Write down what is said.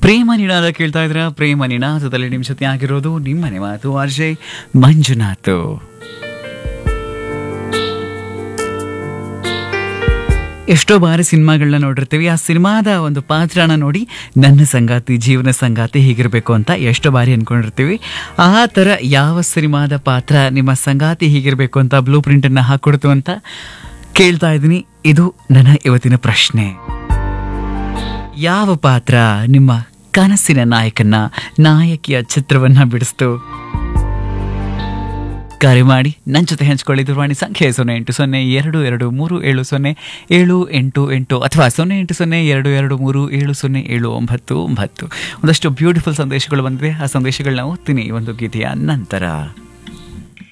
ಪ್ರೇಮ ನಿನಾದ ಕೇಳ್ತಾ ಇದ್ರ ಪ್ರೇಮ ನಿನಾದದಲ್ಲಿ ನಿಮ್ಮ ಜೊತೆ ಆಗಿರೋದು ನಿಮ್ಮನೆ ಮಾತು ಆರ್ಜೆ ಮಂಜುನಾಥ್. ಎಷ್ಟೋ ಬಾರಿ ಸಿನಿಮಾಗಳನ್ನ ನೋಡಿರ್ತೀವಿ, ಆ ಸಿನಿಮಾದ ಒಂದು ಪಾತ್ರನ ನೋಡಿ ನನ್ನ ಸಂಗಾತಿ ಜೀವನ ಸಂಗಾತಿ ಹೀಗಿರಬೇಕು ಅಂತ ಎಷ್ಟೋ ಬಾರಿ ಅನ್ಕೊಂಡಿರ್ತೀವಿ. ಆ ಥರ ಯಾವ ಸಿನಿಮಾದ ಪಾತ್ರ ನಿಮ್ಮ ಸಂಗಾತಿ ಹೀಗಿರಬೇಕು ಅಂತ ಬ್ಲೂ ಪ್ರಿಂಟನ್ನು ಹಾಕೊಡ್ತು ಅಂತ ಕೇಳ್ತಾ ಇದ್ದೀನಿ. ಇದು ನನ್ನ ಇವತ್ತಿನ ಪ್ರಶ್ನೆ. ಯಾವ ಪಾತ್ರ ನಿಮ್ಮ ಕನಸಿನ ನಾಯಕನ ನಾಯಕಿಯ ಚಿತ್ರವನ್ನ ಬಿಡಿಸ್ತು? ಕರೆ ಮಾಡಿ ನನ್ನ ಜೊತೆ ಹಂಚ್ಕೊಳ್ಳಿ. ದೂರವಾಣಿ ಸಂಖ್ಯೆ 080223707888 ಅಥವಾ 080223707999. ಒಂದಷ್ಟು ಬ್ಯೂಟಿಫುಲ್ ಸಂದೇಶಗಳು ಬಂದಿವೆ. ಆ ಸಂದೇಶಗಳನ್ನ ಓದ್ತೀನಿ ಒಂದು ಗೀತೆಯ ನಂತರ.